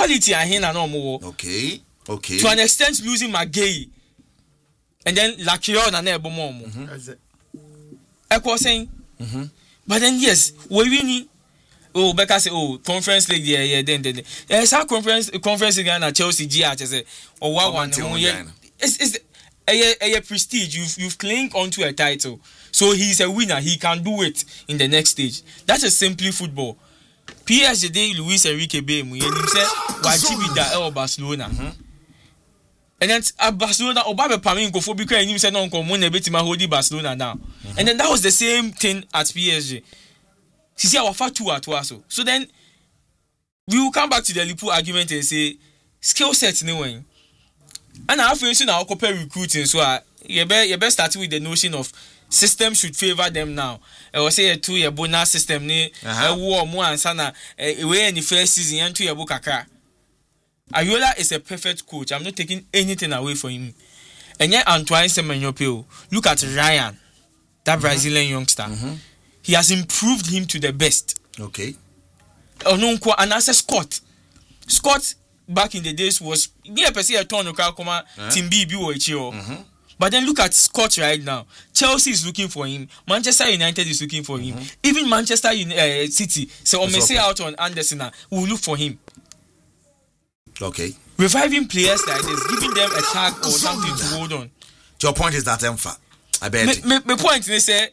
quality and him and no. Okay. To an extent, losing Magay, and then Lakio and Ebomo. I was saying, but then yes, we really. Oh, Becca say, conference league, yeah, then. There's a conference again at Chelsea, or one. It's a prestige. You've clinged onto a title. So he's a winner. He can do it in the next stage. That's a simply football. PSG Luis Enrique Bemu, and he said, Wajibida Barcelona. And then at Barcelona, Obabe Pamin go for because he said, no, come on, a bit my holding Barcelona now. And then that was the same thing at PSG. She said, our fat two at Waso. So then we will come back to the Liverpool argument and say, skill sets anyway. And I feel now compare recruiting. So you better start with the notion of system should favor them now. I will say a 2-year bonus system ne war more and sana away in the first season and 2-year book. Ayola is a perfect coach. I'm not taking anything away from him. And yet Antoine Semenyo, look at Ryan, that Brazilian youngster. He has improved him to the best. Okay. And as a Scott back in the days was near per se a ton of Team B. But then look at Scott right now. Chelsea is looking for him. Manchester United is looking for him. Even Manchester City. So on say out on Anderson will look for him. Okay. Reviving players like this, giving them a tag or something to hold on. Your point is that Emfa. I bet. My point is say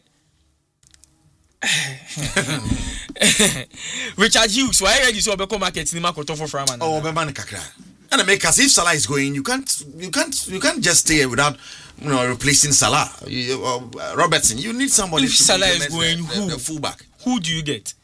Richard Hughes, why are you so become market in Makoto for Framan? Oh, Beman Kakra. And make us if Salah is going, you can't just stay here without replacing Salah. Robertson, you need somebody. If Salah is going, who the fullback? Who do you get?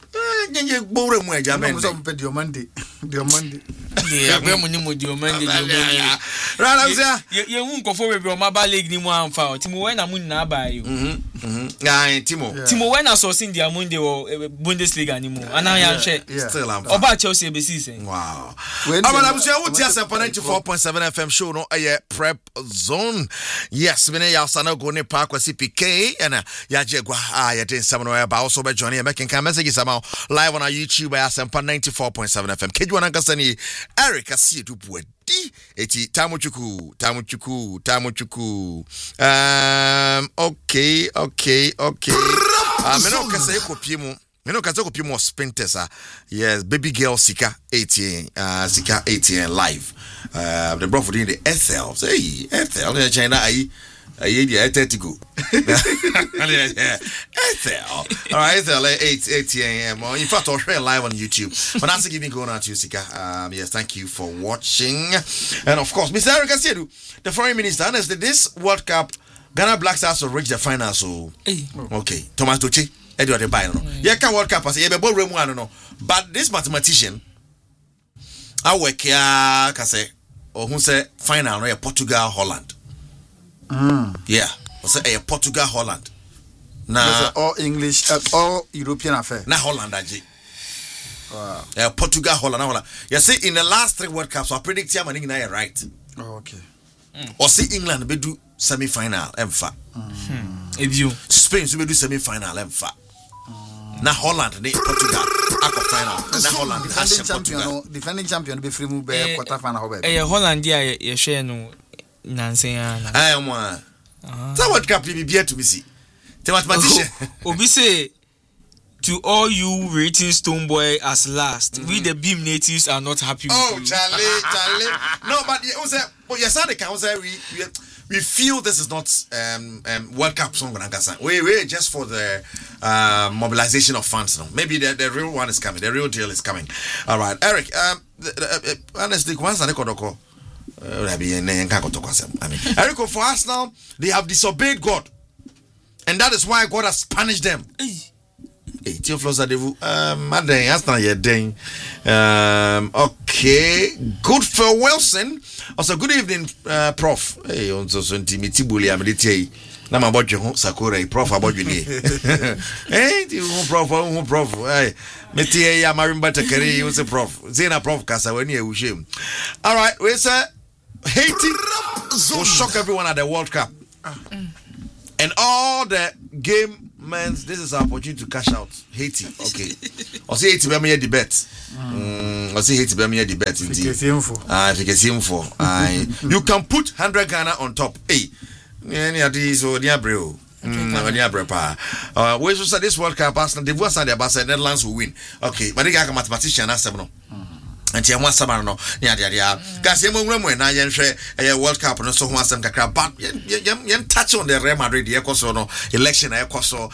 Yeah, we money mo di Monday. Right, I'm saying. You won't go for a mobile league ni mo amfa. Timo when I'm na buy you. Timo when I saw in the Monday or Bundesliga ni mo. And I am share. Still am. About Chelsea be season. Wow. I'm saying what just 94.7 FM show no prep zone. Yes, we ya sana go ne park with CPK and ya jegwa ya den some about also be joining making messages about live on our YouTube by Asempa 94.7 FM. Kejwana Kasani Eric Asi du Bwedi eti tamuchuku okay meno kasa kopie mo sprinters yes baby girl Sika 18 live the bro for doing the SL say SL in China I to go. All right, 8 a.m. In fact, I'll share live on YouTube. But that's giving going on to you, Sika. Yes, thank you for watching. And of course, Mr. Eric Asiedu, the foreign minister, honestly, this World Cup, Ghana Black Stars will reach the final. So, okay, Thomas Doche, Edward de Bayern. Yeah, can World Cup, I say, but but this mathematician, I work here, Kase, or who say final, Portugal, Holland. Yeah, was a Portugal Holland. Now all English, all European affair. Na Holland aji. Wow. Portugal Holland. You see, in the last 3 World Cups, I predict him and England right. Oh, okay. Or see England be do semi-final, emfa. If you Spain be do semi-final, emfa. Na Holland, ne Portugal, final. Na Holland, defending champion be free move be quarter final. Holland dia ye share no. So what can be to me see? The mathematician. Obi say to all you rating Stoneboy as last, we the Beam natives are not happy with you. Charlie. No, but yes, we feel this is not World Cup song. We just for the mobilization of funds. No, maybe the real one is coming. The real deal is coming. All right, Eric. Honestly, once I Eric, for Arsenal, they have disobeyed God, and that is why God has punished them. Okay, good for Wilson. Also, good evening, Prof. Hey, on so intimity bully. I'm na ma bodwe Sakura prof abodwe ni ti prof hey metie ya marimba takari you say prof zena prof kasa wani e wushem. All right, we say Haiti will shock everyone at the World Cup. And all the game man, this is our opportunity to cash out. Haiti, okay. Or say Haiti, be the bet. Or say Haiti, be the bet. If you can see him for, you can put 100 Ghana on top. Hey, any of these or the bro. We should say this World Cup. Arsenal, they was the Netherlands will win. Okay, but they got a mathematician. That's no. And you want some no, yeah. Because you know na a World Cup no so want some kakra, but you touch on the Real Madrid. You also no election. You also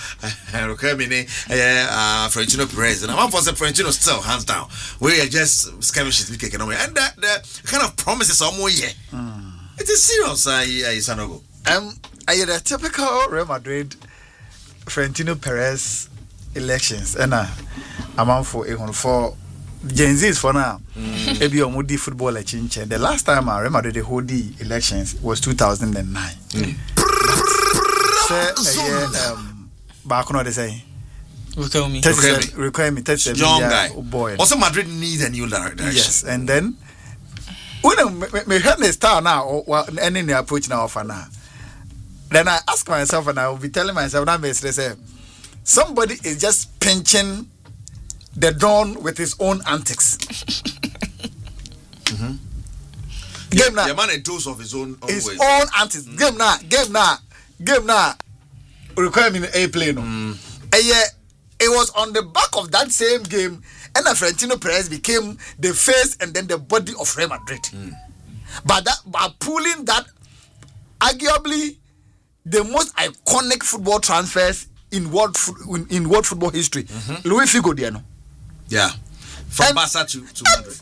Florentino Perez. And I'm for the Florentino still hands down. We are just skirmishes we kicking away, and the kind of promises are more yeah. It is serious. Sanogo. I had a typical Real Madrid Florentino Perez elections, and I'm for Gen Z is for now. Maybe on Moody football a change. The last time I remember the whole elections was 2009. Back on what they say. Require me. Young guy. Boy. Also, Madrid needs a new direction. Yes, and then when me heard the star now, or any approach now for now. Then I ask myself, and I will be telling myself now, say somebody is just pinching the dawn with his own antics. Game now. The man a dose of his own his ways. Own antics. Game now. Require me a play no. It was on the back of that same game, and Florentino Perez became the face and then the body of Real Madrid. But by pulling that, arguably the most iconic football transfers in world football history, Luis Figo Diano. Yeah, from Barca to Madrid.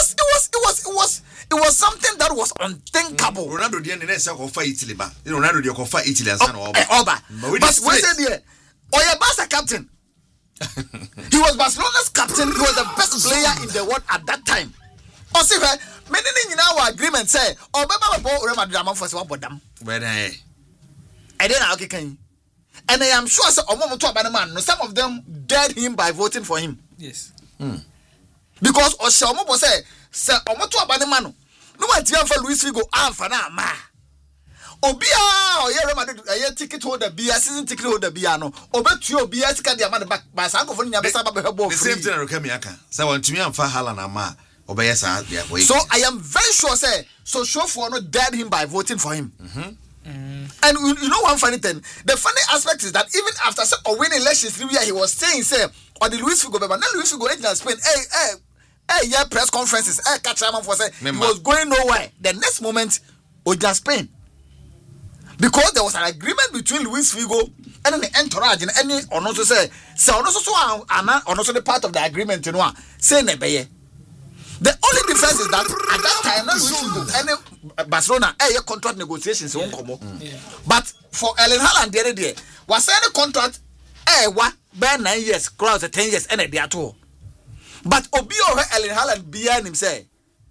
It was something that was unthinkable. Ronaldo didn't for Italy, but Ronaldo didn't for Italy and Oba. But we said there, Oya Barca captain. He was Barcelona's captain. He was the best player in the world at that time. Also, many in our agreement say, "Oh, Baba Real Madrid among for one them." Where they? And then okay, can and I am sure some of them dared him by voting for him. Yes. Because Oshomo say Omoto Abanemano. No one for Luis Figo Alfana ma. Obia or Real Madrid a ticket holder be a season ticket holder biano. Obetu be a ticket the back by Sanko for the same thing Rokamiaka. So want to me and for Halana ma. So I am very sure say so show for no dared him by voting for him. And you know one funny thing, the funny aspect is that even after winning elections 3 years, he was saying, say, or the Luis Figo, but now Luis Figo in Spain, yeah, press conferences, catch him for say he was going nowhere. The next moment, Oja Spain. Because there was an agreement between Luis Figo and the entourage, and any or not to say, so also the part of the agreement, you know, say Nebeye. The only difference is that at that time, not Luis Figo, any Barcelona, contract negotiations won't come up. But for Erling Haaland the other day, was any contract, what, by 9 years, close to 10 years, and a day at all. But Obio Erling Haaland behind him say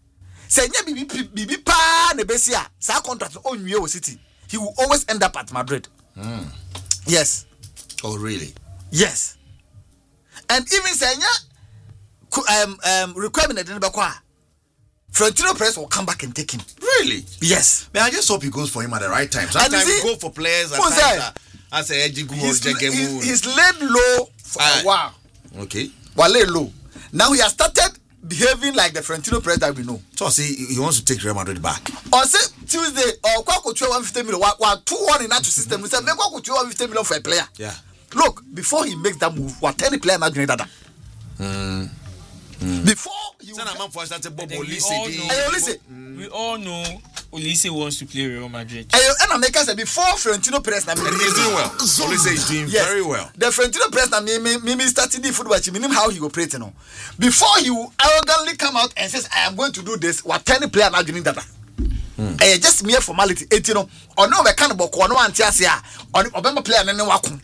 Bibi pa Nebesia, sa contract on New York City. He will always end up at Madrid. Yes. Oh, really? Yes. And even saying, requirement that didn't Florentino Perez will come back and take him. Really? Yes. Man, I just hope he goes for him at the right time. Sometimes we go for players at times I say he's laid low for a while. Okay. Well, laid low. Now he has started behaving like the Florentino Perez that we know. So see, he wants to take Real Madrid back. Or say Tuesday, or Kwako 150 million, 2-1 in that system. We said, make Kwako 150 million for a player. Yeah. Look, before he makes that move, what any player not doing that. Before he we all know Olise wants to play Real Madrid. And I make us before Florentino Perez na he's doing well. Olise is doing very well. The Florentino Perez na me starting the football, he knew how he operates, you know. Before he will arrogantly come out and says, I am going to do this, what any player not doing that. Just mere formality. You know, or no mechanical or no antiasia or Obama player and then wakum.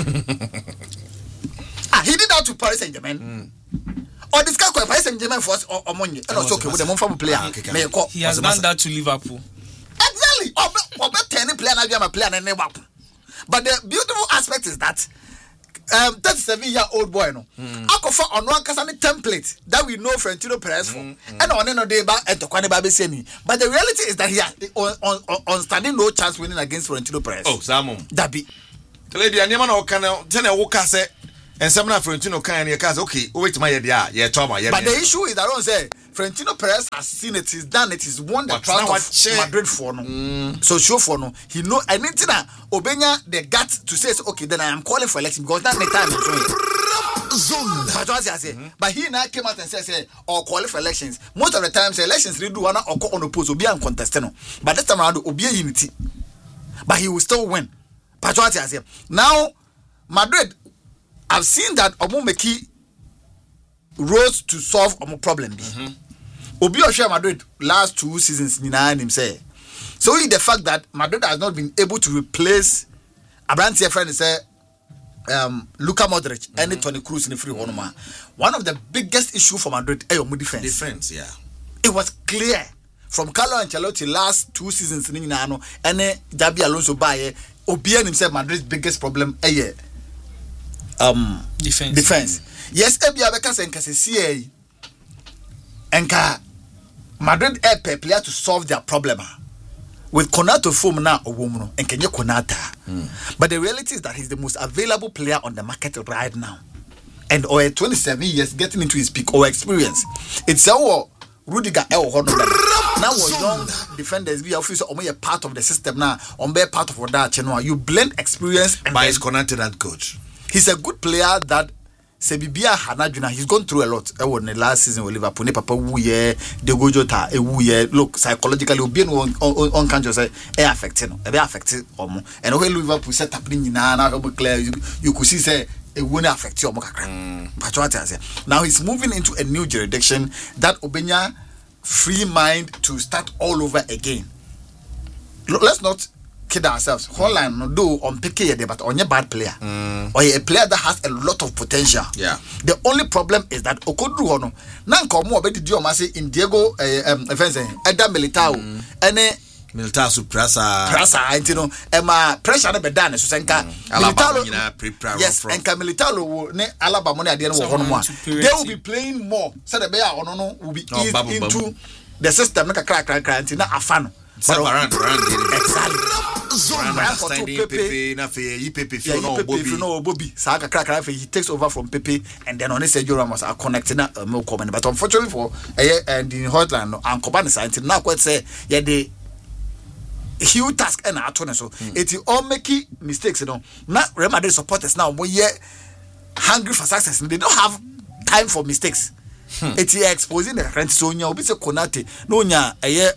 He did that to Paris Saint-Germain. Or this guy Paris Saint-Germain for us or money. And also okay with the one player. He has done that to Liverpool. Exactly. Or 10 player and I am a player and then wakum. But the beautiful aspect is that 37-year-old boy no. Akofa on one kasani template that we know Florentino Perez for. And on no day back at Tokwane Babe Semi. But the reality is that he has on standing no chance winning against Florentino Perez. Oh, Samum. That be. Lady, and Yamano can tell a walker say, and some of Florentino can and okay, wait my idea, yeah, trauma. But the issue is, I don't say, Florentino Perez has seen it, is done, it is won the trust of Madrid for no. So show for no. He know, I need to know, Obenya, the guts to say, okay, then I am calling for election because that's the time to but he now came out and said, or qualify for elections. Most of the times, elections they do one or call on oppose, Obi and contestant. But this time around, Obi unity. But he will still win. Now, Madrid, I've seen that Omumeki rose to solve a problem. Obi Osha Madrid last 2 seasons, Nina him say. So, the fact that Madrid has not been able to replace Abrantia friend say Luka Modric and Toni Kroos in the free honor. One of the biggest issue for Madrid is defense. Defense, yeah. It was clear from Carlo Ancelotti last 2 seasons in Nano and Jabi Alonso Baye, Obian himself Madrid's biggest problem defense. Yes, Ebia Bekas and CA and Madrid air player to solve their problem. With Konato form now or woman and Kenya Konata. But the reality is that he's the most available player on the market right now. And or 27 years getting into his peak or experience. It's our Rudiger now young defenders be officer or a part of the system now on be part of that channel. You blend experience and by his Konate that coach. He's a good player that Sebibia Hanajuna, he's gone through a lot. I was in the last season with Liverpool. Papa Wuye, Degojota, Wuye. Look, psychologically, being on country say, affected, affected, and when Liverpool set up in Nana, you could see say it won't affect you. Now he's moving into a new jurisdiction that Obenya free mind to start all over again. Let's not kid ourselves. Holland no do on picky but on a bad player or a player that has a lot of potential. Yeah. The only problem is that Okodru Hono nan komo obedi dio mase in Diego Eda Militao ene Militao Prasa you know pressure na beda ne so senka Militao yes enka Militao ne Alaba money ade no hono mo they will be playing more so the player ono no will be eased into the system na crack na afano exactly. Pepe he takes over from Pepe and then on Sergio Ramos are connecting but unfortunately for and in Hotland and Kobani side now quite say yeah the huge task and atone so it all making mistakes you know not Real Madrid supporters now we hungry for success they don't have time for mistakes it's exposing the rent so nya obi se Konate no nya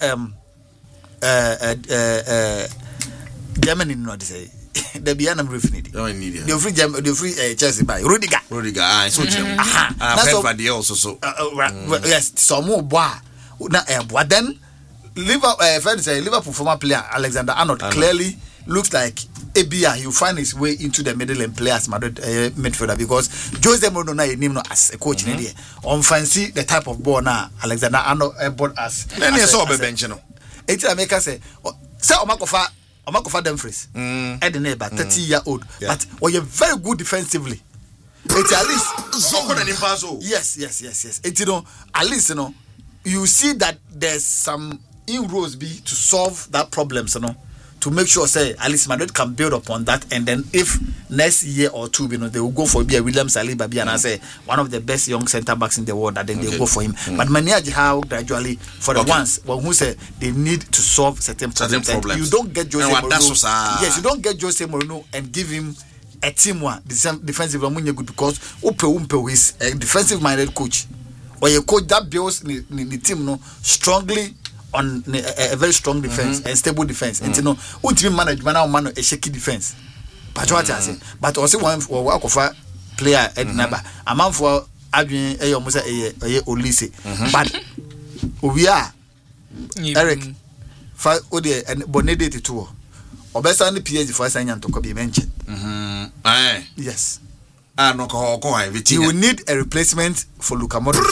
Germany no dey say the Bianam refinity. No need it. The free Chelsea by Rudiger. I so that's also so. Yes, some more boy. Na but then Liverpool former player Alexander Arnold clearly looks like Abia he'll find his way into the middle and play as Madrid midfielder because Jose Mourinho na name no as a coach in there. On fancy the type of ball now Alexander Arnold bought us. Then he saw be bench no. It's America say Omakofa Dumfries at the neighbor 30-year-old but you're very good defensively. It's at least yes. It's you know at least you know you see that there's some inroads be to solve that problems you know to make sure say at least Madrid can build upon that and then if next year or two you know they will go for William Saliba and I say one of the best young centre backs in the world and then they go for him but manage how gradually for the ones who say they need to solve certain problems. You don't get Jose Mourinho yes you don't get Jose Mourinho and give him a team one defensive good because Upe is a defensive minded coach or a coach that builds the team no strongly on a very strong defense and stable defense and you know ultimate management a shaky defense but what I say but also one for work of a player at number a man for adwin almost a Olise but we are Eric for ode and bonedate to obesa and PSG for sign to be mentioned yes no ko you will need a replacement for Luka Modric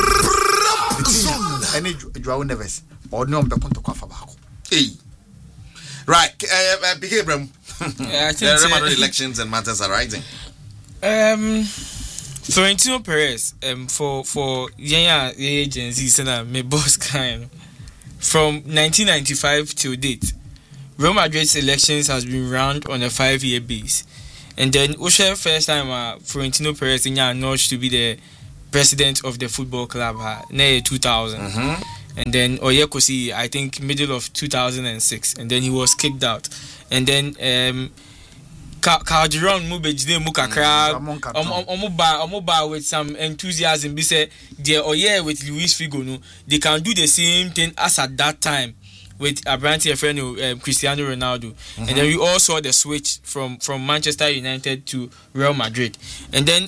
any Joao Neves or no be konto kwa bako right Bram the Madrid elections and matters are rising Florentino Perez for Gen Z me boss kind from 1995 till date Real Madrid's elections has been run on a 5-year base And then Osha first time Florentino Perez in notch to be the president of the football club in 2000. And then Oyekosi, I think middle of 2006, and then he was kicked out. And then Calderon Mubejide Mukakra Omuba with some enthusiasm. Be say with Luis Figo, no, they can do the same thing as at that time with Abranti friend Cristiano Ronaldo. And then we all saw the switch from Manchester United to Real Madrid. And then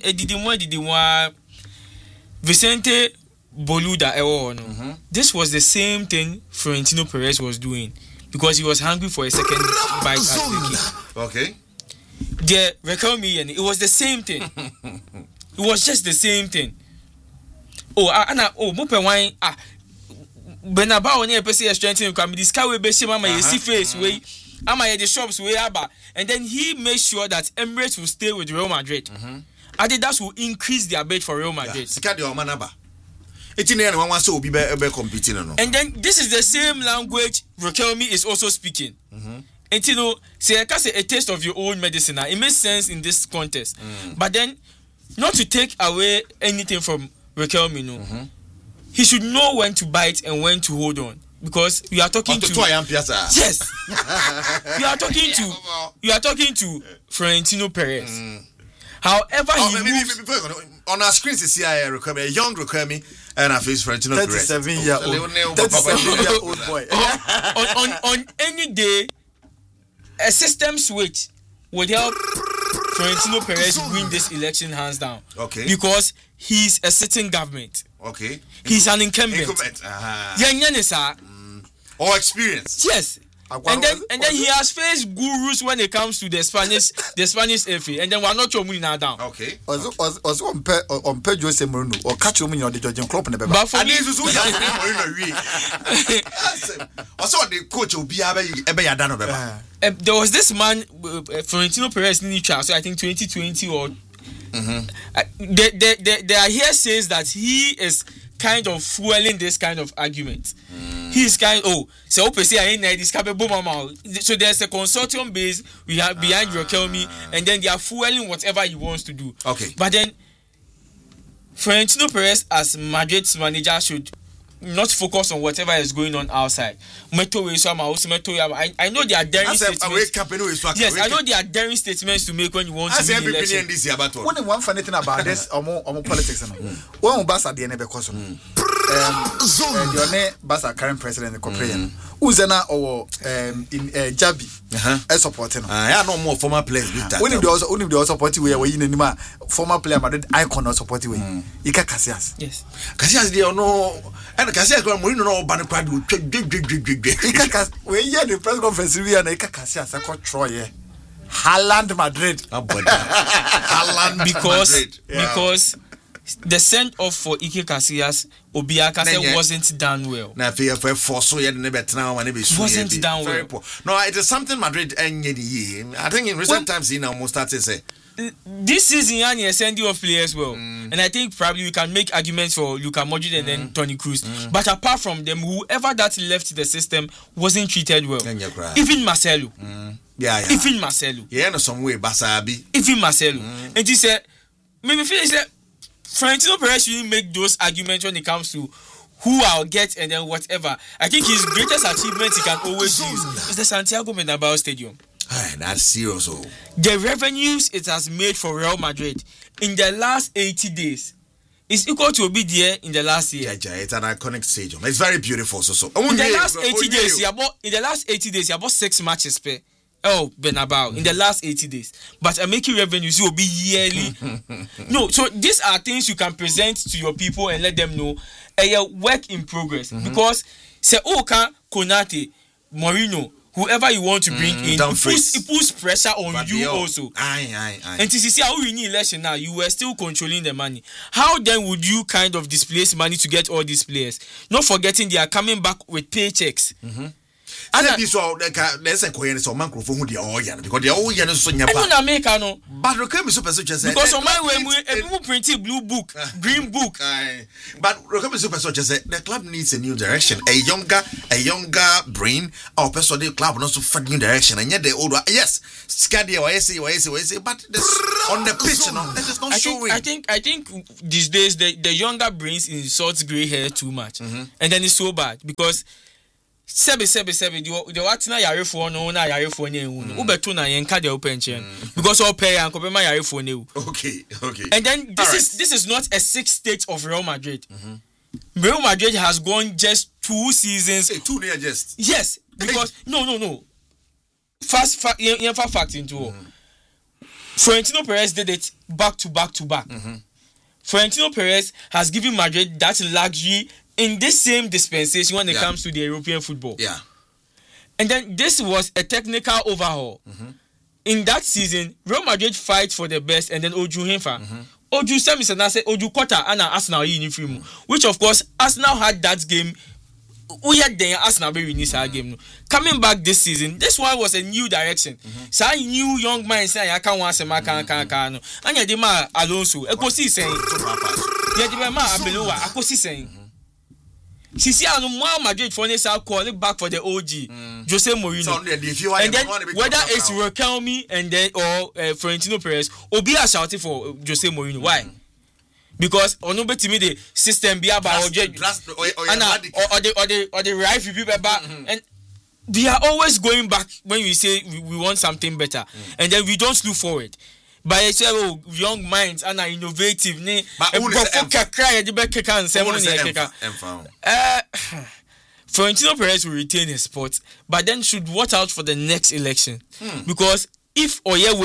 Vicente Boluda this was the same thing Florentino Perez was doing because he was hungry for a second bite at the cake. Okay. The Riquelme, it was the same thing. It was just the same thing. Mope wine Benaba on here person strengthening come this car we be mama you see face way ama the shops way aba, and then he made sure that Emirates will stay with Real Madrid. Adidas will increase their bet for Real Madrid. And then this is the same language Riquelme is also speaking. And say a taste of your own medicine. It makes sense in this context. But then, not to take away anything from Riquelme, he should know when to bite and when to hold on. Because we are talking to yes, you are talking to Florentino Perez. However, on our screens is Riquelme, a young Riquelme, and I face Florentino Perez. 37-year-old boy. On any day, a system switch would help Florentino Perez win this election hands down. Okay. Because he's a sitting government. Okay. He's an incumbent. Or experience. Yes. And then he has faced gurus when it comes to the Spanish FA, and then we're not your now down. Okay. Also on Jose Mourinho or catch you on the Georgian club. But for me, also the coach will be there was this man Florentino Perez in so I think 2020 or there are here says that he is kind of fueling this kind of argument. He's kind so there's a consortium base we have behind Riquelme, and then they are fueling whatever he wants to do. Okay. But then Florentino Perez as Madrid's manager should not focus on whatever is going on outside. I know there are daring statements. Yes, I know there are daring statements to make when you want to win the election. One funny thing about this, politics. When Basa the because your name Basa current president the corporation. Uzena or in Jabi supporting. I know more former players. Only the also party where we in former player Madrid icon or supporting way. Ika Casillas. Yes. Casillas they no. And Casillas go Mourinho no ban crowd. We hear the press conference we and Ika Casillas I call Troy. Haaland Madrid. Haaland because the send off for Ike Casillas Obiakase wasn't done well. Wasn't done well. No, it is something Madrid and I think in recent times he now most start to say this season Yanni is sending off players well, and I think probably we can make arguments for Luka Modric and then Toni Kroos. But apart from them, whoever that left the system wasn't treated well. Even Marcelo. Even Marcelo. Yeah, no some way Basabi. Even Marcelo. And he said, maybe feel he said Florentino Perez shouldn't make those arguments when it comes to who I'll get and then whatever. I think his greatest achievement he can always use is the Santiago Bernabeu Stadium. That's serious. The revenues it has made for Real Madrid in the last 80 days is equal to be there in the last year. It's an iconic stadium. It's very beautiful. In the last 80 days, he bought 6 matches per. Bernabeu in the last 80 days. But making revenues will be yearly. No, so these are things you can present to your people and let them know a work in progress. Because say Konate, Mourinho, whoever you want to bring in, it puts pressure on you also. And to see how we need election now, you were still controlling the money. How then would you kind of displace money to get all these players? Not forgetting they are coming back with paychecks. say this so there's a coin so man crofo hu de all yan because they all yan so nya ba no na make no but Rokemi Super Soldier say because on my way we print blue book green book but Rokemi Super Soldier say the club needs a new direction, a younger brain or person the club not so for new direction and yet the old yes Scadia say but on the pitch no that is not showing. I think these days the younger brains insult gray hair too much and then it's so bad because Sebi the what na yare for no na yare for ne hu no ubeto na yenka de open chain because all pay and kopema yare for ne hu. Okay and then this is not a 6 stage of Real Madrid. Real Madrid has gone just 2 seasons. Hey, 2 near just. Yes, because no. Fast fact into Florentino Perez did it back to back. Florentino Perez has given Madrid that luxury in this same dispensation when it comes to the European football. Yeah. And then this was a technical overhaul. In that season, Real Madrid fight for the best and then Oju Hemfa. Oju Semis and I said Oju Kota and Arsenal uniform, which of course Arsenal had that game. We had the Arsenal be winning our game. Coming back this season, this one was a new direction. So I new young man say I can't want some can. And the man Alonso, Ekosi saying, yeah, the man Abeloa, Ekosi saying. Sisi anu Madrid for this call it back for the OG Jose Mourinho. And then whether it's Riquelme and then or Florentino Perez, Obi are shouting for Jose Mourinho. Why? Because on betimi the system be about or the right people back and they are always going back when we say we want something better and then we don't look forward. But I say young minds and are innovative. Florentino Perez will retain his spot, but then should watch out for the next election because if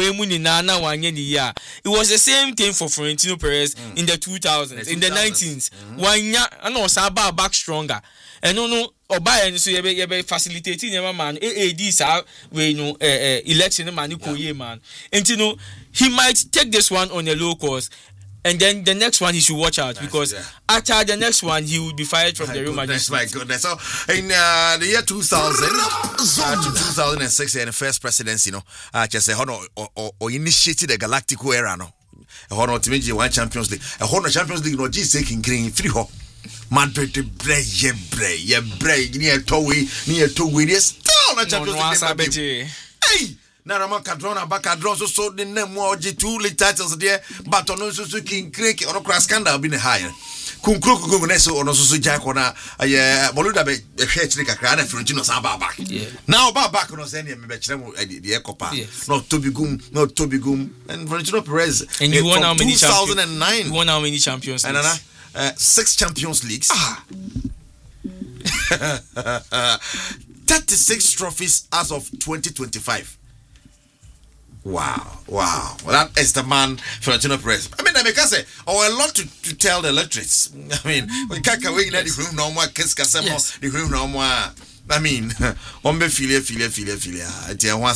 it was the same thing for Florentino Perez in the 2000s, in the 19s. One back stronger. And no Oba so you be facilitating your man AAD election man man. And he might take this one on a low cost. And then the next one he should watch out because after the next one he will be fired from the Real Madrid. My goodness. So in the year 2000 to 2006 in the first presidency, just say or initiated the Galactico era no. Ultimately one Champions League. Champions League no just taking green free ho. Madrid bre near Towi still not Champions League. Hey. Now I'm Cadrona Bacadron so the name more G2 league titles there, but on also King Creek or Crash Scandal been higher. Kunkuku Neso or also Jack on a Boluda be a church like a crowd Florentino Saba back. Now back on us any the Ecopa, not Toby Goom, and Florentino Perez. And you won how many 2009? You won how many Champions Leagues? 6 Champions Leagues. 36 trophies as of 2025. Wow. Well, that is the man, Florentino Perez. I mean, I can say, a lot to tell the electorates. I mean, we can't go in the room no more, kiss Casemo, the room no more. I mean, on be filia. I tell one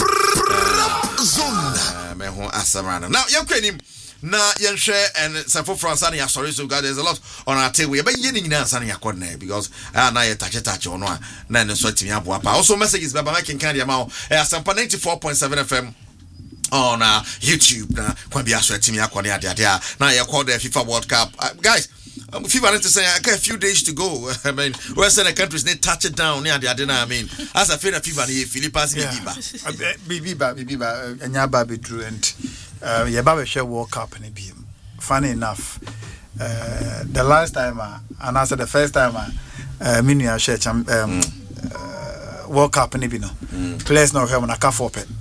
Samarana. Now, you can him. Na yen share and Safo France and sorry so God there's a lot on our table but yen na san yakone because na ye touch on one na no so timi aboa also messages baba making can the amount Asampa 94.7 FM on YouTube na kwa bia so timi akone ade na ye call the FIFA World Cup guys FIFA need to say a few days to go. I mean, Western countries need touch it down near the Adena. I mean, as a friend of FIFA, Philippines, Biba, and Yababi drew and Yababi share World Cup and a funny enough, the last time, and after the first time, Minia share World Cup and Ibino. Players no have on a car for pet.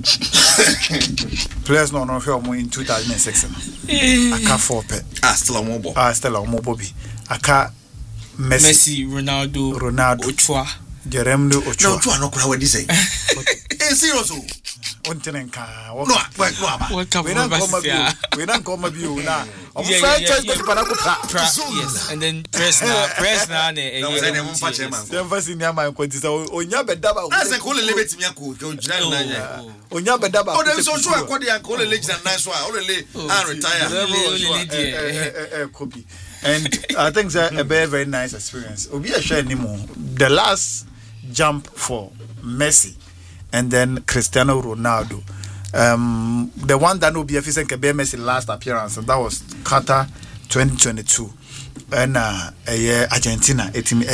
Players no help in 2006. A car for pet. Still a mobile. A car Messi, Ronaldo, Ochoa. Jeremdo Ochoa. No, no, what do you say? Seriously. We don't come up you now. Yes, and then press now. And I think it's a very, very nice experience. The last jump for Messi and then Cristiano Ronaldo. The one that will be a physical Messi last appearance, and that was Qatar 2022, and Argentina,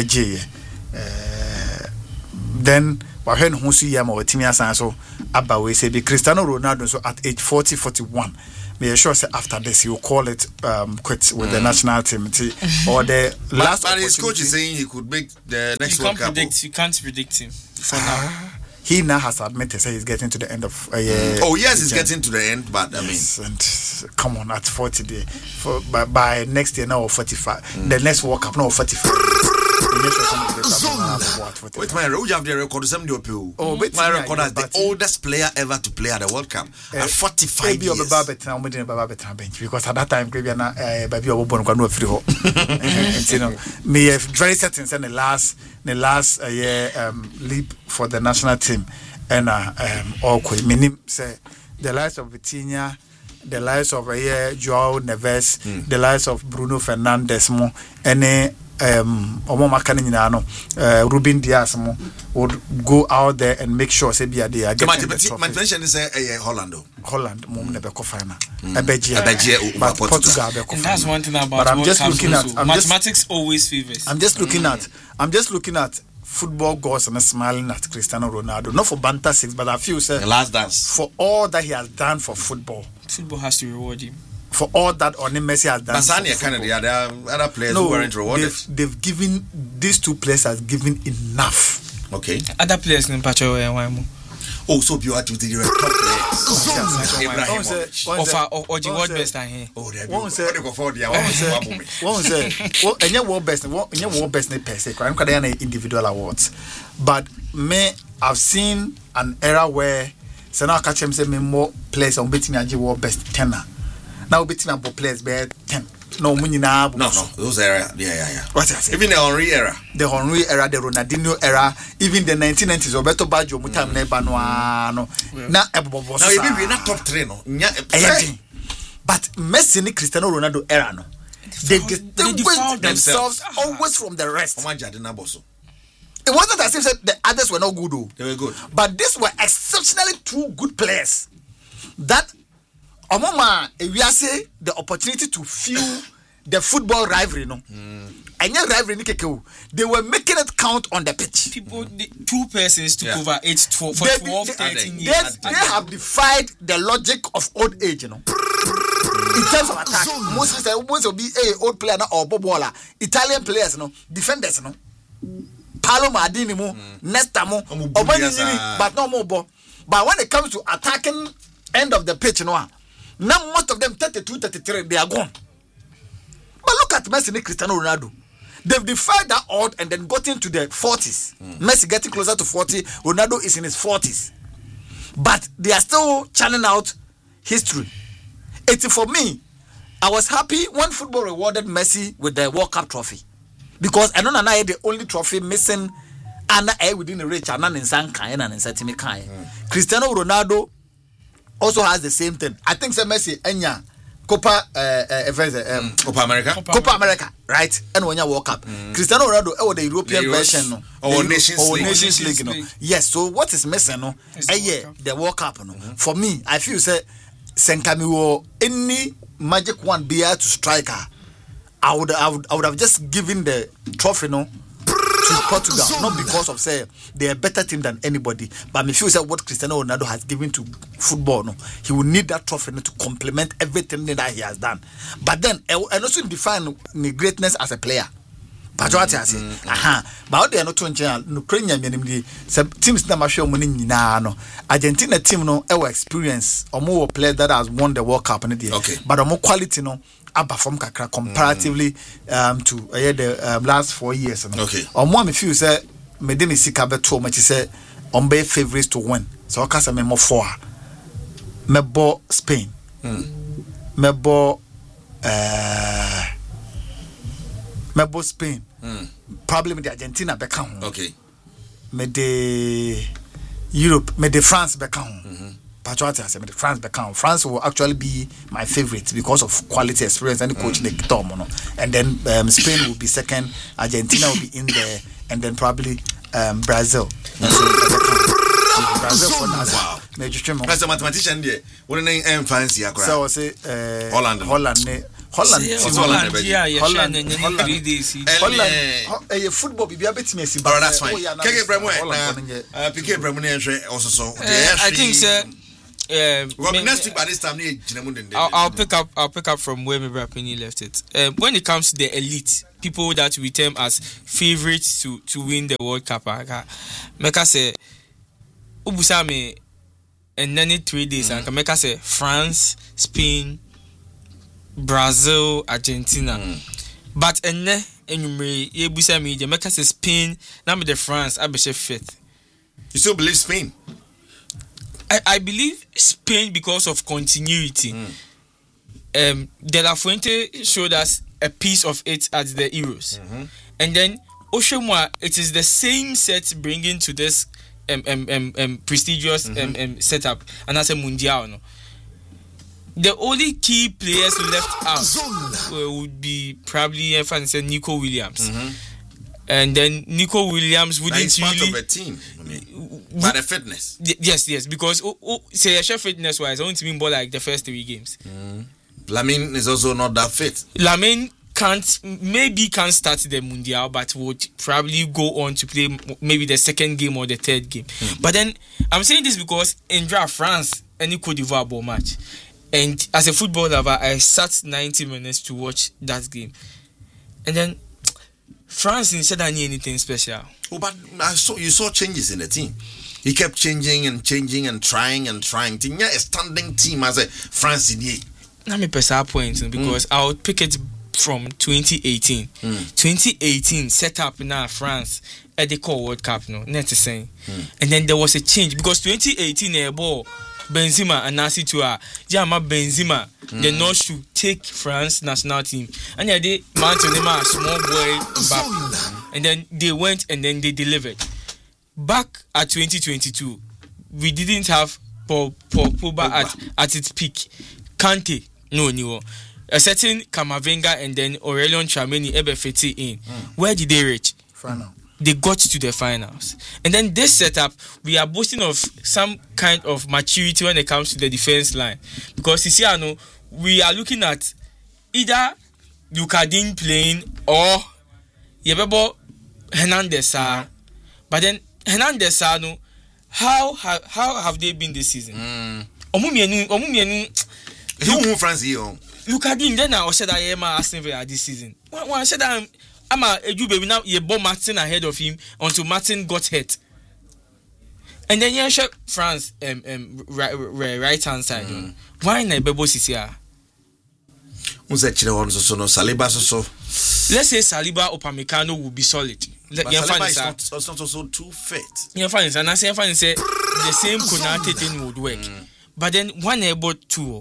then when who see him or Timia Sanso, Abba we say be Cristiano Ronaldo, so at age 41. May sure say after this he will call it quits with the national team or the last. But his coach is saying he could make the next World Cup. You can't predict him for now. He now has admitted he's getting to the end of oh yes, he's getting to the end, but yes, I mean, and come on, at 40 day by next year now or 45. The next World Cup now 45. Wait, my you have the record. My record as the oldest player ever to play at the World Cup at 45 years. Because at that time, baby, me very certain in the last year leap for the national team, and meaning say the likes of Vitinha, the likes of Joao Neves, the likes of Bruno Fernandes, any. Ruben Dias would go out there and make sure say they are getting the trophy. My mention is Holland mom never go final. But Portugal. And that's one thing about. But I'm just looking at mathematics always favors. I'm just looking at football goals and smiling at Cristiano Ronaldo. Not for banter six, but I feel say the last dance for all that he has done for football. Football has to reward him. For all that Messi has done. Basania Canada, there are other players who weren't rewarded. They've given, these two players has given enough. Okay. Other players in Pacho and oh, so you are to the top players. Or the world best here. Oh, they're one world best per se. I'm going to individual awards. But I've seen an era where Sana Kachem say me more players on betting me world best 10. Now betting about players be 10. No, those era, yeah. What I say? Even the Henry era, the Ronaldinho era, even the 1990s. Roberto Baggio, Mutam Nebano. Now, now we're not top 3, no. But Messi and Cristiano Ronaldo era, no. They distinguished themselves always from the rest. It wasn't as if the others were not good, though. They were good, but these were exceptionally two good players. That. Omoma, we are say the opportunity to fuel the football rivalry, no. And your rivalry, they were making it count on the pitch. People, two persons took over age for 12, 13 years. They have defied the logic of old age, you know. In terms of attack, most will be old player or bobola. Italian players, you know, defenders, you know. Paolo Maldini, Nesta, but no more. But when it comes to attacking end of the pitch, you know. Now most of them 32, 33, they are gone. But look at Messi and Cristiano Ronaldo. They've defied that odd and then got into the 40s. Messi getting closer to 40, Ronaldo is in his 40s. But they are still churning out history. It's for me, I was happy when football rewarded Messi with the World Cup trophy. Because I don't know the only trophy missing within the reach and Cristiano Ronaldo also has the same thing. I think Messi Enya Copa America, right? And when you World Cup, Cristiano Ronaldo the European version, or Nations League, no. Yes. So what is missing, no? The World Cup, no. For me, I feel say Senkamiwo any magic one be to striker. I would have just given the trophy, no. To Portugal, not because of say they are a better team than anybody, but me feel say what Cristiano Ronaldo has given to football, no, he will need that trophy to complement everything that he has done. But then and also define the greatness as a player. But what I say, but they are not to Ukrainian teams that are showing money no. Argentina team no experience or more players that has won the World Cup but more quality no. From Kakra comparatively to the last 4 years. Okay. On one, if you say, Medini Sikabe too much, say, on be favorites to win. So I can say, more 4. Mebo Spain. Mebo Spain. Probably with the Argentina back home. Okay. Me the Europe, me the France back home. France will actually be my favorite because of quality, experience, and coach the Tom. And then Spain will be second, Argentina will be in there, and then probably Brazil. Brazil for NASA. Wow. Major Chimo. As a mathematician, there. What name fancy? So I say Holland. A football be a bit messy. But that's fine. I think so. By this time, I'll pick up from where maybe Penny left it. When it comes to the elite, people that we term as favorites to win the World Cup, Meka say Ubusame and then 3 days and Meka say France, Spain, Brazil, Argentina. But and Ubusame the Meka say Spain, now me the France, I be fifth. You still believe Spain? I believe Spain because of continuity. De La Fuente showed us a piece of it at the Euros. And then Oshemwa, it is the same set bringing to this prestigious setup and as a Mundial. No? The only key players left out would be probably Nico Williams. And then Nico Williams wouldn't really... part of a team. By the fitness. Yes, because say fitness wise, I want to mean more like the first 3 games. Lamine is also not that fit. Lamine can't start the Mundial, but would probably go on to play maybe the second game or the third game. But then I'm saying this because in draft France any Cote d'Ivoire ball match, and as a football lover, I sat 90 minutes to watch that game, and then France didn't need anything special. Oh, but you saw changes in the team. He kept changing and trying. Tinya a standing team as a France in here. Let me press our point because I'll pick it from 2018. 2018 set up now France at the World Cup not the same. And then there was a change because 2018 ball Benzema and Nasi Tua Jama Benzema the North should take France national team and they mounted them a small boy back. And then they went and then they delivered. Back at 2022 we didn't have Pogba at its peak. Kante no a certain Kamavinga and then Aurelien Tchouameni Ebefeti in. Where did they reach? Final. They got to the finals. And then this setup, we are boasting of some kind of maturity when it comes to the defense line. Because you see, we are looking at either Lucadine playing or Yebebo Hernandez. But then Hernandez, how have they been this season? Who France here? Lucadine, then I said I am Aston Villa this season. When I said I'm a baby now, you bought Martin ahead of him until Martin got hurt. And then you shot France right hand side. Why not Bebo Sisia? Saliba so. Let's say Saliba or Upamecano will be solid. Saliba is not also too fit. And I say the same Konate thing would work. But then one about 2.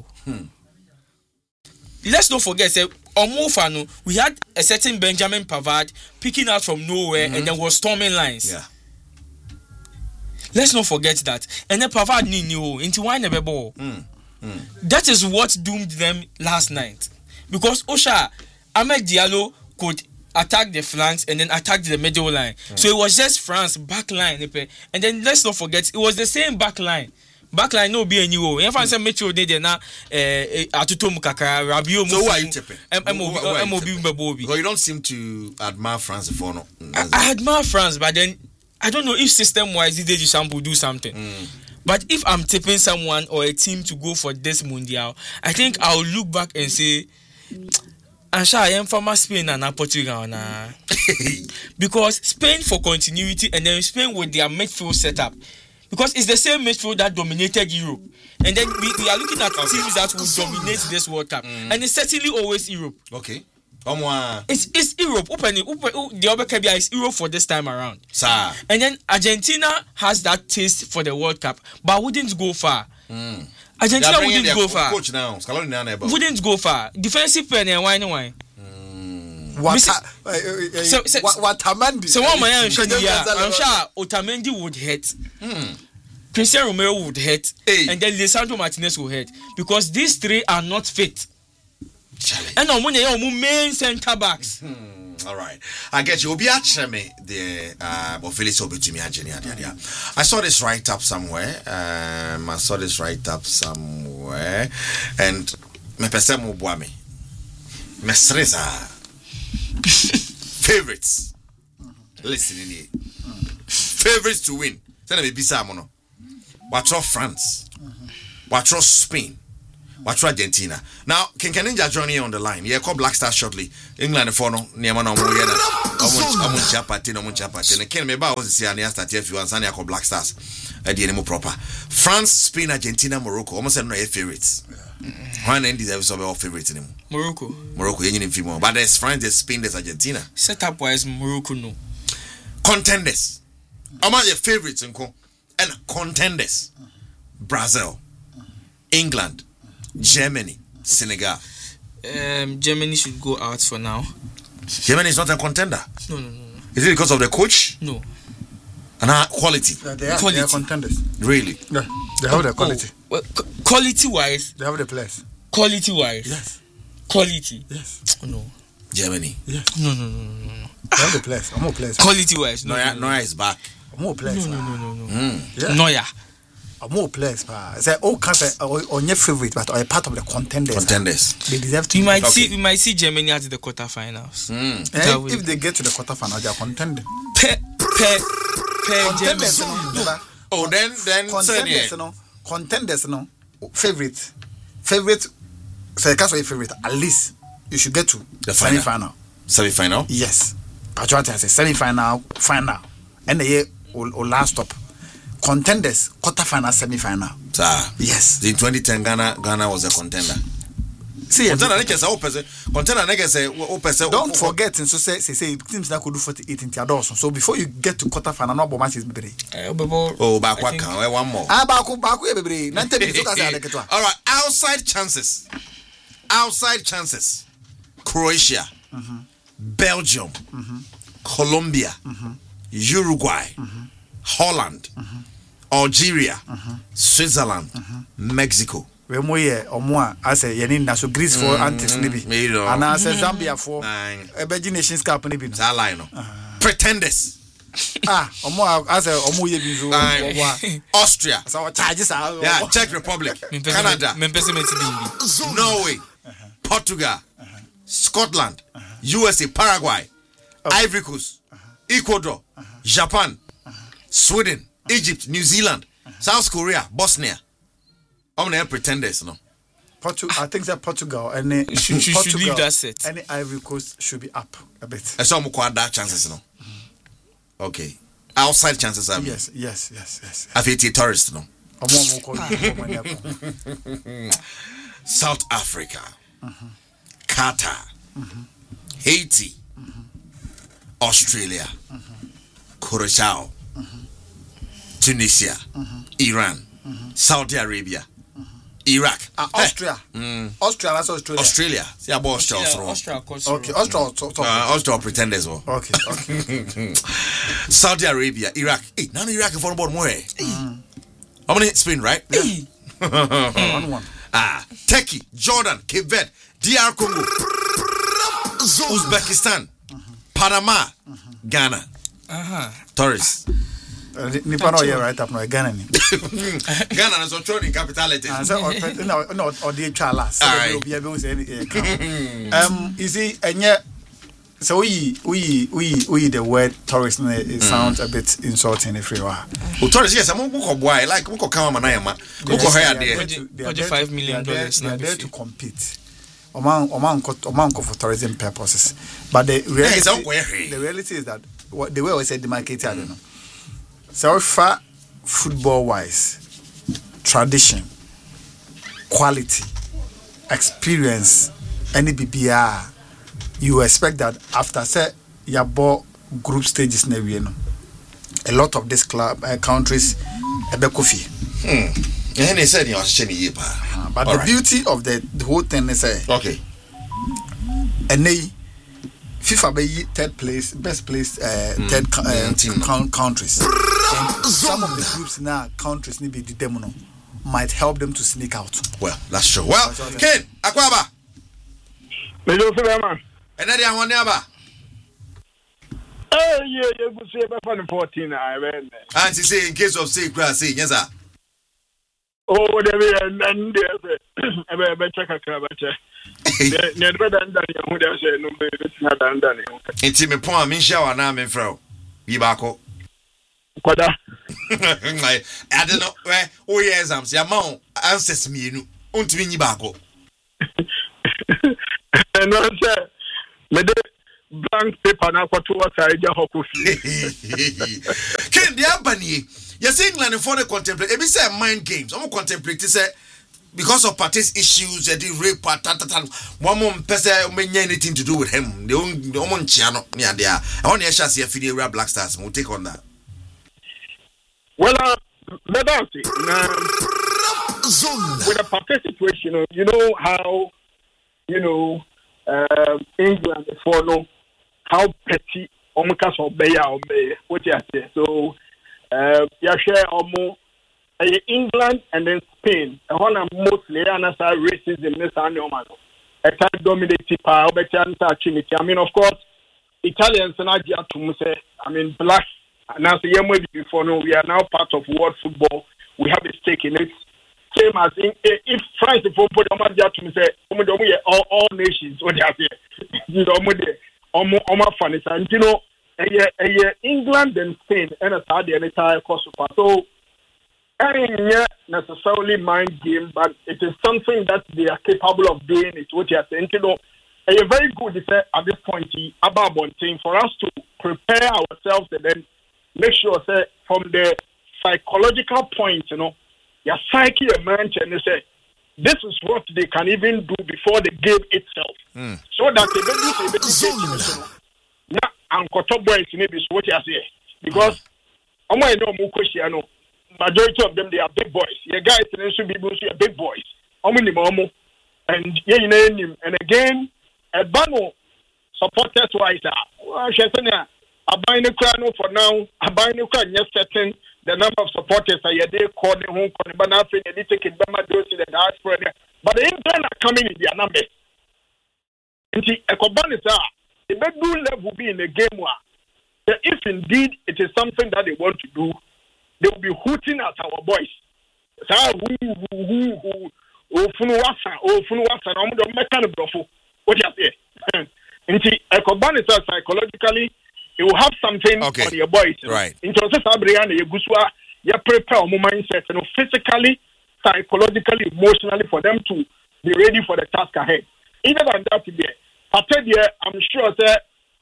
Let's not forget, we had a certain Benjamin Pavard picking out from nowhere and then was storming lines. Yeah. Let's not forget that. And then Pavard knew into one never ball. That is what doomed them last night. Because Ahmed Diallo could attack the flanks and then attack the middle line. So it was just France back line. And then let's not forget, it was the same back line. Backline no be anywhere. If I say Metro dey na atuto mukaka Rabiot. So why are you tipping? MOB. Because you don't seem to admire France for no. I admire France, but then I don't know if system wise they do something. But if I'm tipping someone or a team to go for this Mundial, I think I'll look back and say, I am from Spain and Portugal now. Because Spain for continuity and then Spain with their midfield setup. Because it's the same midfield that dominated Europe. And then we are looking at teams that will dominate this World Cup. And it's certainly always Europe. Okay. It's Europe. The other Kabia is Europe for this time around. Sir. And then Argentina has that taste for the World Cup, but wouldn't go far. Argentina wouldn't go far. Coach now. Wouldn't go far. Defensive pen and wine. Otamendi. So what I'm sure Otamendi would hit. Cristiano Romero would hit. And then Lisandro Martinez will hit. Because these 3 are not fit. And our main center backs. All right. I get you. Obi me the Felix Obetumi Ageni. I saw this write up somewhere. And me pese mo boa me. Mesreza. Favorites. Listen in here. Favorites to win. Tell me bisa mo no. Watch France. Watch Spain. Watch Argentina. Now, King Ninja journey on the line. Yeah, call Black Stars shortly. England for no near man on Chapati. And Ken Meba was the Ania start if you want Sanya call Black Stars at the anymore proper. France, Spain, Argentina, Morocco. Almost no favorites. One end deserves all favorites anymore. Morocco, you female. But there's France, there's Spain, there's Argentina. Setup wise, Morocco no. Contenders. Among your favorites and contenders. Brazil, England, Germany, Senegal. Germany should go out for now. Germany is not a contender. No. Is it because of the coach? No. And quality? They are contenders. Really? Yeah, they have the quality. Well, quality wise? They have the players. Quality wise? Yes. Quality? Yes. No. Germany? Yes. No. They have the players. I'm more players. Quality wise? Neuer is back. More players. No. Yeah. Neuer. More players, say all kinds on your favorite, but are part of the contenders. They deserve to. We might see Germany at the quarterfinals. If they get to the quarterfinals, they are contending. Contenders, contenders, no. Favorite. So that's your favorite. At least you should get to the semi-final. Semi-final? Yes. Patriotic has a semi-final, final, and the year or last stop. Contenders, quarterfinal, semi-final. Yes. In 2010, Ghana was a contender. See, don't forget, and so say teams that could do 48 in Tiados. So before you get to quarterfinal, no more matches. One more. All right, outside chances. Croatia, Belgium, Colombia, Uruguay, Holland, Algeria, Switzerland, Mexico. We I say Yenin Naso Greece for Antis Nibi. And I say Zambia for a Nations Cup Nibi. Pretenders. I say Austria. So charges are Czech Republic, Canada, Norway, Portugal, Scotland, USA, Paraguay, Ivory Coast, Ecuador, Japan, Sweden, Egypt, New Zealand, South Korea, Bosnia. How many pretenders, no? I think that Portugal and should leave that set. Any Ivory Coast should be up a bit. I saw more that chances, no? Okay. Outside chances, I mean. Yes. I feel tourist, no? South Africa, Qatar, Haiti, Australia, Curacao, Tunisia, Iran, Saudi Arabia, Iraq, Austria. Austria, that's Australia. Australia. See about Austria. Okay, Austria pretenders. Okay. Saudi Arabia, Iraq. Hey, none of Iraq for about more. How many Spain, right? Yeah. One. Turkey, Jordan, Cape Verde, DR Congo, Uzbekistan, Panama, Ghana. Tourists. Nipano here right up no Ghana. Ghana is on capitality. No, or the chalas. You see, and yet, so we the word tourist sounds a bit insulting if you are. Well, tourists, yes, I'm boy like Moko Kamanayama. Moko hired there. $5 million. They are there to compete. Oman for tourism purposes. But the reality is that the way I said demarcated, I don't know. So far, football-wise, tradition, quality, experience, any BBR, you expect that after say you bought group stages in a lot of these countries a bekofi. And they said but the beauty of the whole thing is okay. And they FIFA be third place, best place, third countries. And some of the groups now countries need be the demo might help them to sneak out. Well, that's true. Well, Ken, Akwaba. Mejo Suleiman. And then one never. Oh, yeah, you could say about 14. I read. And she say in case of say grass, say yes, sir. Oh, whatever, and there's a better crabacher. Never done who does say no, it's not done. It's me poor me shower now, me fro. Yibako. Quada. I don't know where. Oh, yes, I'm saying, Mount answers me. Unto me, Yibako. And I said, Made blank paper now for 2 hours. I just hope Ken the Albany. Yes, England for the contemplate. It be say mind games. I'm contemplate. Say because of parties issues, the rape, one more person may anything to do with him. The only channel near there. I want to see a video Black Stars. We'll take on that. Well, with a party situation, you know how England follow how petty almost obey what you say. So share almost England and then Spain. One of mostly racism this annual attack dominated power I mean, of course, Italians and black. And as the year before, no, we are now part of world football. We have a stake in it. Same as if France put to say, all nations, what they are funny. And England and Spain and a the entire Kosovo. So, I mean, necessarily mind game, but it is something that they are capable of doing. It's what you are saying. A very good at this point about one thing for us to prepare ourselves and then make sure that from the psychological point, your psyche emerge and they say this is what they can even do before the game itself. So that they do now Uncle Boys maybe what you say. Because I know more majority of them they are big boys. Your guys should be big boys. And and again a bano supporters wise I buy the crown for now. I buy the crown yes certain the number of supporters are they calling home but nothing they take it the diaspora. But the England are coming in their numbers. And a cobanisa the bedroom level will be in the game where if indeed it is something that they want to do, they will be hooting at our boys. What you say? And a cobanisa psychologically you will have something on your boys. Right. In terms of you prepare your mindset, physically, psychologically, emotionally for them to be ready for the task ahead. Either than that, I'm sure that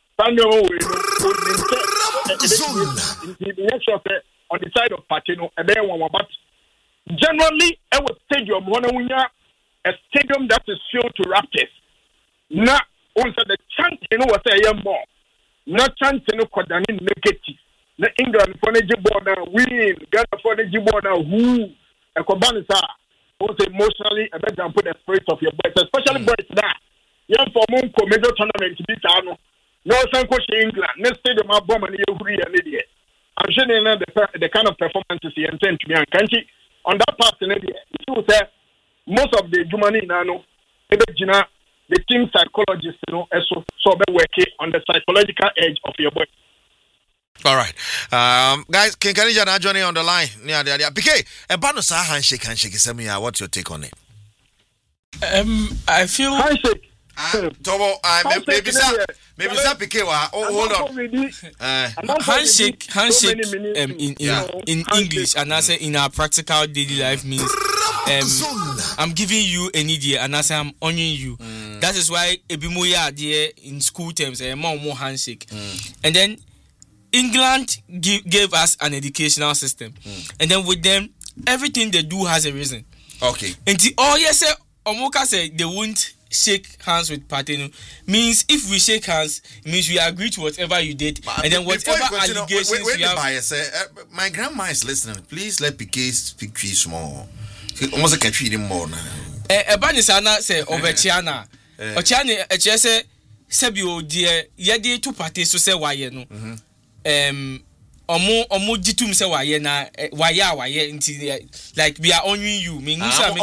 on the side of Patino, but generally, I would stadium a stadium that is filled to raptors. Now, also the chant, what I am more. Not chance no kodani negative. Na England for the Jibona win, Ghana for the Jibona who a kobanisa also emotionally and then put the spirit of your boys, especially boys now. Young for Monko major tournament this anno. No Sanko England, next stadium my bomb and you free and idiot. I'm sure the kind of performances he intend to be on country. On that part in India, most of the Jumani Nano, the team psychologists, so be working on the psychological edge of your boy. All right, guys, can you join on the line? Yeah, PK, a bonus handshake. What's your take on it? I feel handshake. Tobo, maybe PK. Hold on. Handshake. In English, and I say in our practical daily life means. I'm giving you an idea and I say I'm owning you. That is why Ebimuya there in school terms a more handshake. And then England gave us an educational system. And then with them, everything they do has a reason. Okay. And Omoka said they won't shake hands with Patino. Means if we shake hands, it means we agree to whatever you did. And then whatever allegations we have. My grandma is listening. Please let PK speak to you small. Almost can treat him more now. Banisana say Ovechiana. Ochiani say Sebio dear Yadi two parties to say why no. Omo ditum say why na why like we are owning you. Mean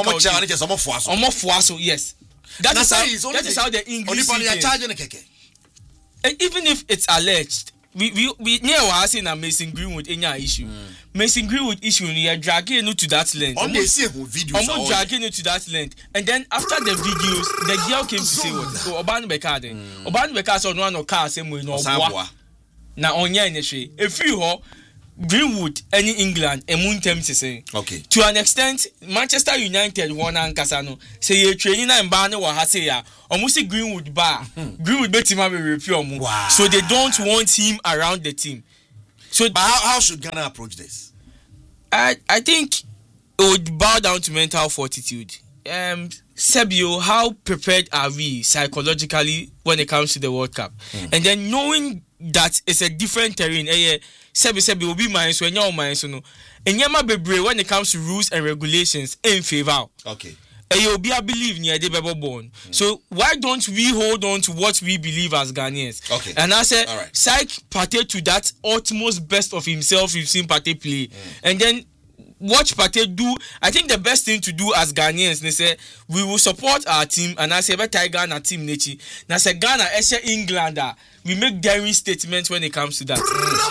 Omo yes. That is how the English. Even if it's alleged, we near was saying that Mason Greenwood any issue. Mason Greenwood issue you dragging it to that length. On they see videos. I'm dragging it to that length. And then after the videos, the girl came to say what? So Oban Beka then. Oban Beka saw no one car same way no boa. Na onya anyhwe. If you ho Greenwood any England and moon tem to say. Okay. To an extent, Manchester United one and Casano say you training and ban wa ha say ya. Almost Greenwood bar. Greenwood bet him have a review. Wow. So they don't want him around the team. So but how should Ghana approach this? I think it would bow down to mental fortitude. Sebio, how prepared are we psychologically when it comes to the World Cup? And then knowing that it's a different terrain. Sebi will be mine so no mine so no. And yama bebre when it comes to rules and regulations in favor. Okay. I believe near the Bible born. So why don't we hold on to what we believe as Ghanaians? Okay. And I said, right. Psych Partey to that utmost best of himself. You've seen Partey play, and then watch Partey do. I think the best thing to do as Ghanaians, they say we will support our team, and I say better Ghana team nechi. Now say Ghana, Englander. We make daring statements when it comes to that.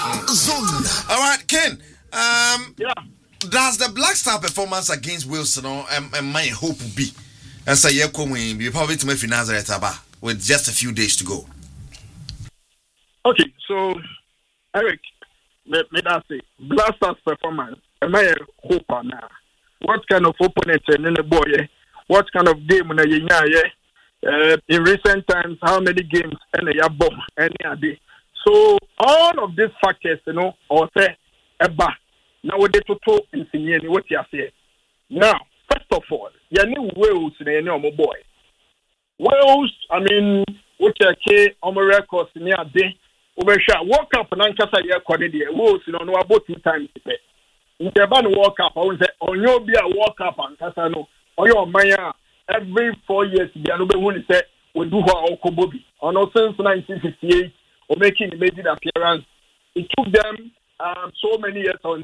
All right, Ken. Yeah. Does the Black Star performance against Wilson and my hope be? And say you're coming, you probably to make finance with just a few days to go. Okay, so Eric, let us say Black Star's performance. Am I a hope now? What kind of opponent in the boy? What kind of game in recent times? How many games any day? So all of these factors, or say eba. Now what they to in what you say. Now, first of all, you need Wales in any boy. Wales, I mean, what you say on my records in your day. World Cup and Ankasa year quality. Wales, no about 2 times. In the World Cup, I will say on your be a World Cup and Casano or your Maya every 4 years. The Anobe say we do our Okobobi. On since 1958, or making amazing appearance. It took them so many years on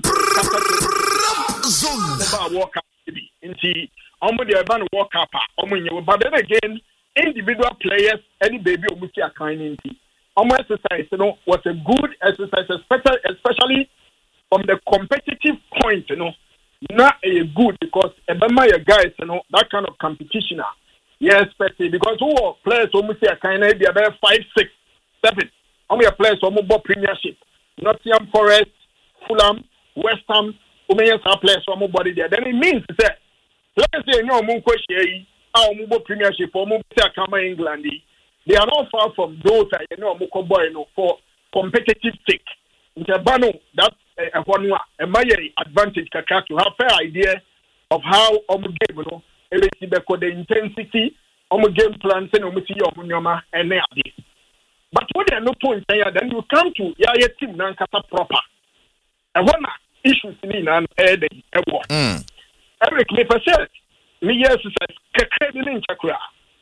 World Cup. Indeed, the urban World Cup. But then again, individual players, any baby or muti are kind in exercise, was a good exercise, especially from the competitive point, not a good because my guys, that kind of competition. Yes, because who are players who say kind of be about 5, 6, 7. How many players who more Premiership? Nottingham Forest, Fulham, West Ham, who may have players who more body there. Then it means that players say no more question, our more Premiership or more England. They are not far from those for competitive sake. That's my advantage to have fair idea of how game, the intensity, game plans and but when there are no points there, then you come to your team Nankasa proper. And one issues in an Eric me for said, me yes in Chakra.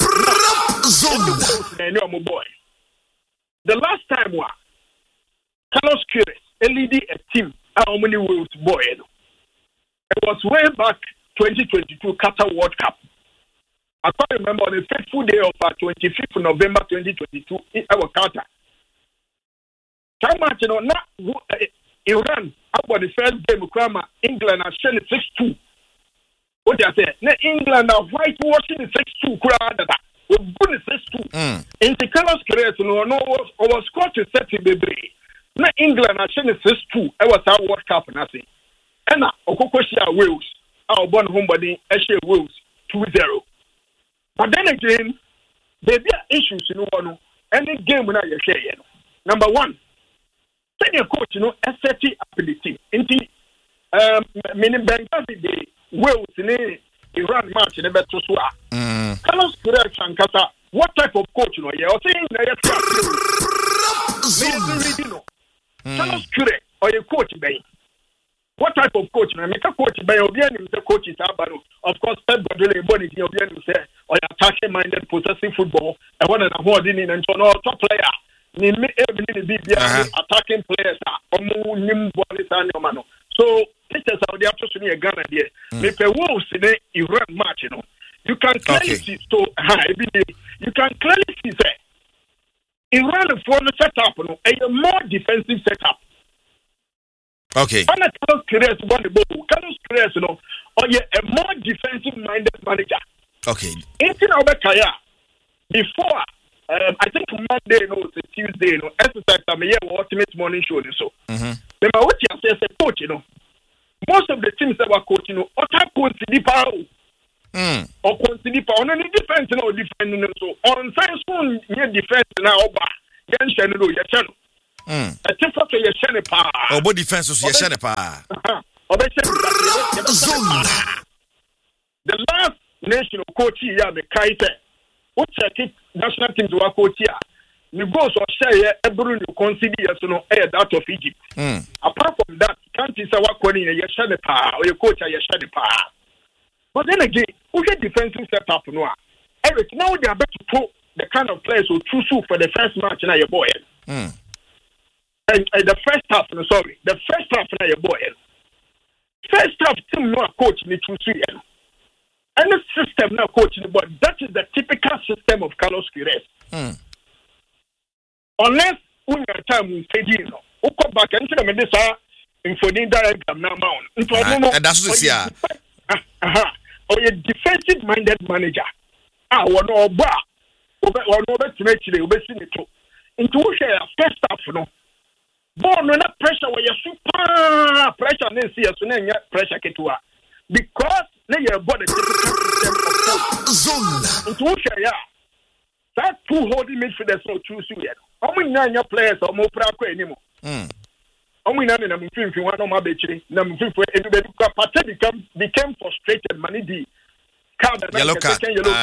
Boy. The last time Carlos Queiroz leading a team how many Wales boy? It was way back 2022 Qatar World Cup. I can't remember on the fateful day of 25th November 2022 in our Qatar. Now Iran about the first game England are showing 6-2. What they say? England are whitewashing the 6-2 crowd. We good 6-2. In the Carlos Queiroz was scored to set in the break. Now England are showing 6-2. I was our World Cup nothing. And now Okokoshia Wales, our born homebody, Eshe Wales 2-0. But then again, there are issues any game when I share. Number one, senior coach, SFT ability. Meaning Benghazi the Wales in Iran match in the better soa. Carlos Queiroz and Kata, what type of coach you're saying Carlos Queiroz or your coach Bay. What type of coach? I make a coach by Obianim, the coach is Abano. Of course, Pep Guardiola body Obianim say, or attacking minded, possessing football, and one and a half in and top player. Attacking players so pictures out there to see a Ghana there. If a Wolves in the Iran match, you can clearly see so you can clearly see that Iran for the setup, no, a more defensive setup. Okay. On a Carlos Queiroz won the ball. Carlos Queiroz, you know, or a more defensive-minded manager. Okay. In Obekaya, before, I think Monday, no, it's Tuesday, no, exercise time, ultimate morning show, so. Remember what you say as a coach, you know, most of the teams that were coaching, you know, Otta Considipa, or Considipa, on any defense, no defense, so on science, near defense now, then Shannon, your channel. A different way, your pa. Oh, body defense was your Shenepa. The last national coach here, the Kaite, who check national teams were coach here. You go so share every you consider so no air that of Egypt. Apart from that, can't you say what calling your Shenepa or your coach your Shenepa? But then again, who get defensive setup no? Eric, now they are about to put the kind of players who choose for the first match in your boy. And the first half, the first half now your boy. First half team no coach need to see and the system now coach but that is the typical system of Carlos Queiroz. Unless when your time we say you know, who come back and tell them this infodin diagram now mount. And that's what yeah. Or a defensive minded manager. One or bar or no better to make it into share first half no. Born on that pressure where you super pressure and see as soon as pressure ketua because now your body system of zone into share that two holding midfielders so choose you yet. How many nine players or more practical anymore? How many nine I'm thinking one of my bitches, I'm thinking became frustrated, money D. Yellow card.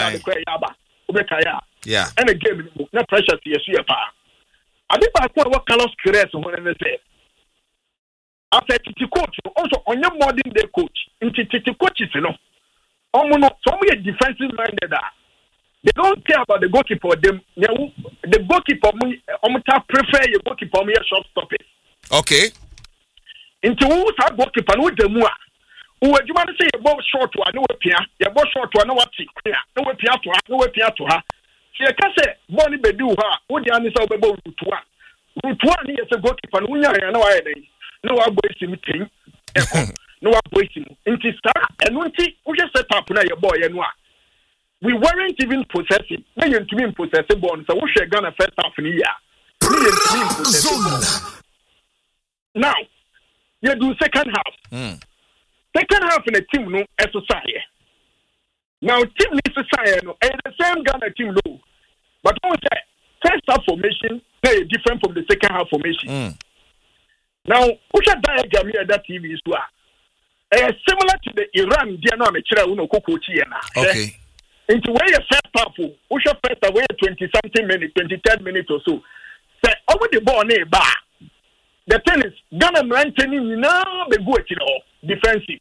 Yeah. And again, no pressure to your pa. I think I what Carlos Queiroz when they say. After Titi coach, also on your modern day coach, into Titi coaches, you know. Some are defensive minded. They don't care about the goalkeeper. The goalkeeper, prefer your goalkeeper, your shot stoppers. Okay. Into who's our goalkeeper, with the Mua. Who would you want to say about short one, no appear, your boss short one, no what's clear, no appear to her, no appear to her. She can say, Bonnie Bedu, her, what the answer about route one. Route one is a goalkeeper, no idea. No, I'm wasting thing. No, I'm wasting. Into star, and when we just set up now your boy and what. We weren't even possessing. Million to me possessing bonds, so we should gonna first half in the year. Million to me possessing bonds. Now, you do second half. Second half in a team no exercise. Now team needs to no and the same Ghana team no. But don't say first half formation play different from the second half formation. Now which diagram here that TV is similar to the Iran okay. Into where your first half which first away 20-something minutes, 23 minutes or so. Say over the ball near bar. The thing is, Ghana maintaining now the good, defensive.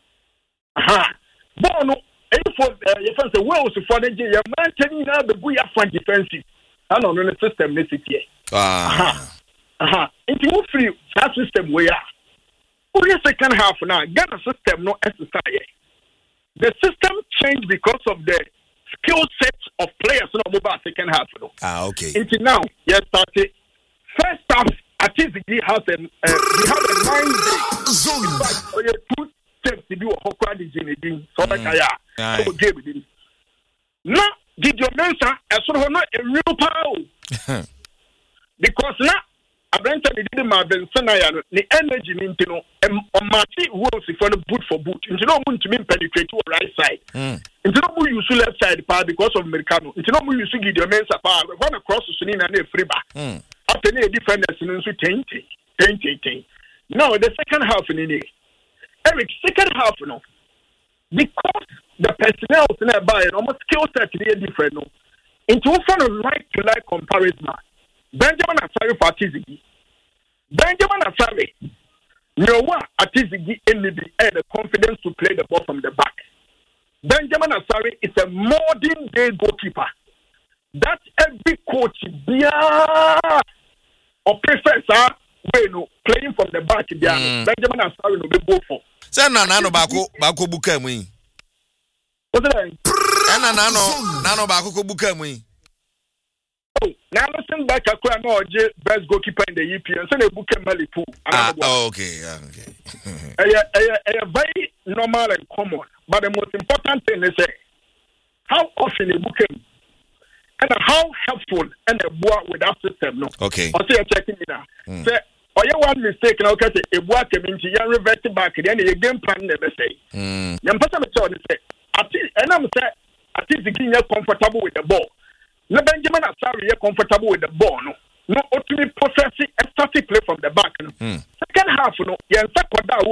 But no, if I say, well, so for the you're maintaining now the good for defensive. I don't know the system necessity. Into what free that system we are. Only second half now, Ghana system no exercise. The system changed because of the skill set of players in the mobile second half. Okay. Until now, yes, started first half. I think he has a 9-day zone. In fact, 2 steps to do a Hokra Dijin. So I gave it. Now, did your mentor as well not a real power? Because now, I went to the Marvin Senaya, the energy into on Marty Wolves for the boot for boot. Into no moon to mean penetrate to right side. Into no use left side power because of Americano. Into no use to give your mentor power. Run across the Sunin and a free back. After the defenders in 10. Now the second half in the Eric, second half no. Because the personnel in a buy almost skill set is different no. Into one of like to like comparison. Benjamin Asare for Atizigi. Benjamin Asare, no one Atizigi had the confidence to play the ball from the back. Benjamin Asare is a modern day goalkeeper. That every coach or prefers playing from the back. Benjamin Asare no be go for. Say no bako buka mu. What's that? Nano bako buka mu. now listen back a cry no best goalkeeper in the EPL and book Malipu. Okay. A very normal and common, but the most important thing is how often they book him and how helpful and the boy with that system. No, okay. I'll say checking it out. Say, or you one mistake now, because a boy came into you revert back then the game plan never say. Young person say, and I'm say, I think the king is comfortable with the ball. No Benjamin Asari is comfortable with the ball. No ultimate possessing a static play from the back. Second half, no, you